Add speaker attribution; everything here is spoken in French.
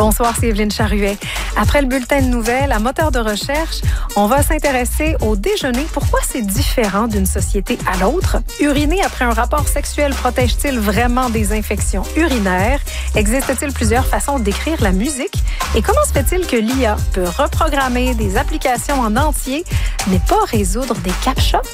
Speaker 1: Bonsoir, c'est Evelyne Charuet. Après le bulletin de nouvelles, à moteur de recherche, on va s'intéresser au déjeuner. Pourquoi c'est différent d'une société à l'autre? Uriner après un rapport sexuel protège-t-il vraiment des infections urinaires? Existe-t-il plusieurs façons d'écrire la musique? Et comment se fait-il que l'IA peut reprogrammer des applications en entier, mais pas résoudre des captchas?